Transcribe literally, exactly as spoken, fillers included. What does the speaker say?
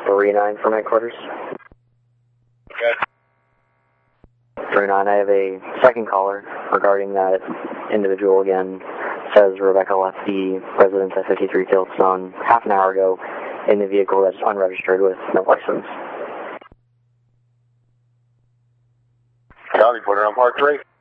three nine from headquarters. Okay. three nine, I have a second caller regarding that individual again. Says Rebecca left the residence at fifty-three Fieldstone half an hour ago in the vehicle that's unregistered with no license. Copy, put her on Park three.